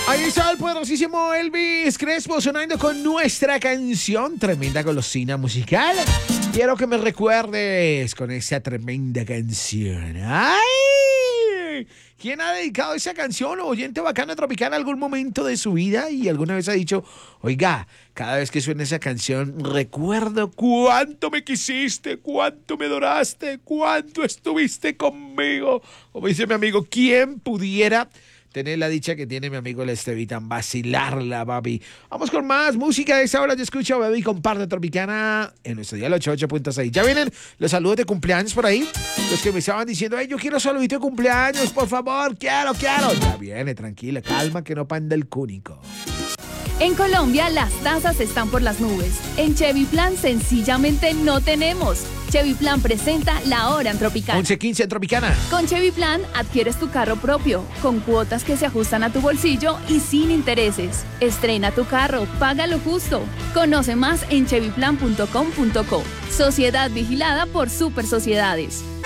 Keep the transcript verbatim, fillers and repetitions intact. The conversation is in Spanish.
Ahí está el poderosísimo Elvis Crespo sonando con nuestra canción, tremenda golosina musical. Quiero que me recuerdes con esa tremenda canción. ¡Ay! ¿Quién ha dedicado esa canción o oyente bacana tropical a algún momento de su vida y alguna vez ha dicho, oiga, cada vez que suena esa canción recuerdo cuánto me quisiste, cuánto me adoraste, cuánto estuviste conmigo? Como dice mi amigo, ¿quién pudiera tener la dicha que tiene mi amigo el Estevitan, vacilarla, papi? Vamos con más música de esa hora. Yo escucho, baby, comparte Tropicana en nuestro día ochenta y ocho punto seis. Ya vienen los saludos de cumpleaños por ahí. Los que me estaban diciendo, ay, yo quiero saludito de cumpleaños, por favor, quiero, quiero. Ya viene, tranquila, calma, que no panda el cúnico. En Colombia las tasas están por las nubes. En Chevy Plan sencillamente no tenemos. Chevy Plan presenta La Hora en Tropicana. once quince en Tropicana. Con Chevy Plan adquieres tu carro propio, con cuotas que se ajustan a tu bolsillo y sin intereses. Estrena tu carro, págalo justo. Conoce más en chevy plan punto com punto co. Sociedad vigilada por Super Sociedades.